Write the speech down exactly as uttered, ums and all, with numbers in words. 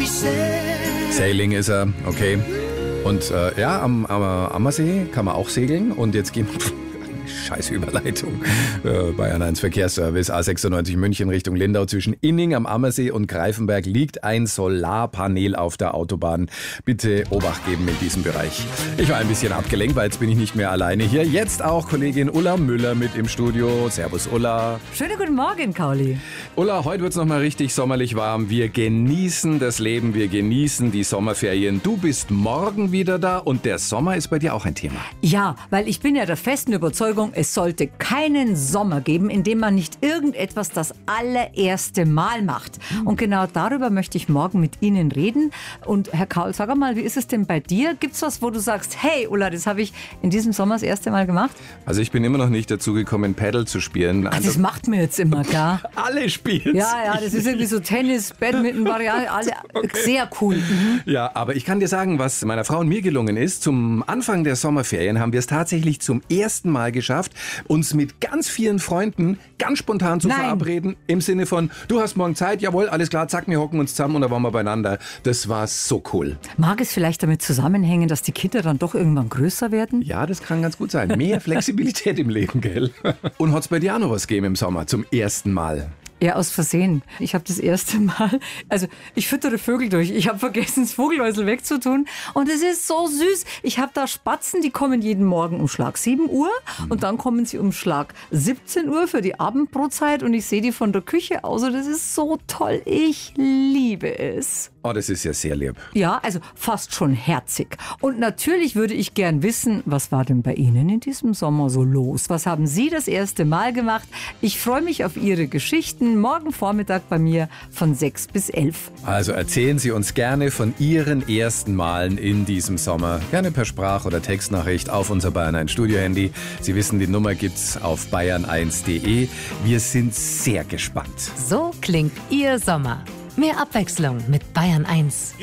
Sailing ist er, okay. Und äh, ja, am, am Ammersee kann man auch segeln. Und jetzt gehen wir... Scheiß Überleitung. Äh, Bayern eins Verkehrsservice A sechsundneunzig München Richtung Lindau. Zwischen Inning am Ammersee und Greifenberg liegt ein Solarpanel auf der Autobahn. Bitte Obacht geben in diesem Bereich. Ich war ein bisschen abgelenkt, weil jetzt bin ich nicht mehr alleine hier. Jetzt auch Kollegin Ulla Müller mit im Studio. Servus Ulla. Schönen guten Morgen, Kauli. Ulla, heute wird es nochmal richtig sommerlich warm. Wir genießen das Leben, wir genießen die Sommerferien. Du bist morgen wieder da und der Sommer ist bei dir auch ein Thema. Ja, weil ich bin ja der festen Überzeugung, es sollte keinen Sommer geben, in dem man nicht irgendetwas das allererste Mal macht. Und genau darüber möchte ich morgen mit Ihnen reden. Und Herr Kaul, sag mal, wie ist es denn bei dir? Gibt's was, wo du sagst, hey Ulla, das habe ich in diesem Sommer das erste Mal gemacht? Also ich bin immer noch nicht dazu gekommen, Paddle zu spielen. Ach, das macht mir jetzt immer, klar. Alle spielen. Ja, ja, das ist irgendwie so Tennis, Badminton, Variante, alle okay. Sehr cool. Mhm. Ja, aber ich kann dir sagen, was meiner Frau und mir gelungen ist. Zum Anfang der Sommerferien haben wir es tatsächlich zum ersten Mal geschafft, uns mit ganz vielen Freunden ganz spontan zu Nein. verabreden. Im Sinne von, du hast morgen Zeit, jawohl, alles klar, zack, wir hocken uns zusammen und dann waren wir beieinander. Das war so cool. Mag es vielleicht damit zusammenhängen, dass die Kinder dann doch irgendwann größer werden? Ja, das kann ganz gut sein. Mehr Flexibilität im Leben, gell? Und hat es bei dir auch noch was gegeben im Sommer zum ersten Mal? Ja, aus Versehen. Ich habe das erste Mal, also ich füttere Vögel durch. Ich habe vergessen, das Vogelhäusl wegzutun. Und es ist so süß. Ich habe da Spatzen, die kommen jeden Morgen um Schlag sieben Uhr. Und dann kommen sie um Schlag siebzehn Uhr für die Abendbrotzeit. Und ich sehe die von der Küche aus. Und das ist so toll. Ich liebe es. Oh, das ist ja sehr lieb. Ja, also fast schon herzig. Und natürlich würde ich gern wissen, was war denn bei Ihnen in diesem Sommer so los? Was haben Sie das erste Mal gemacht? Ich freue mich auf Ihre Geschichten. Morgen Vormittag bei mir von sechs bis elf. Also erzählen Sie uns gerne von Ihren ersten Malen in diesem Sommer. Gerne per Sprach- oder Textnachricht auf unser Bayern eins Studio-Handy. Sie wissen, die Nummer gibt's auf bayern eins punkt de. Wir sind sehr gespannt. So klingt Ihr Sommer. Mehr Abwechslung mit Bayern eins.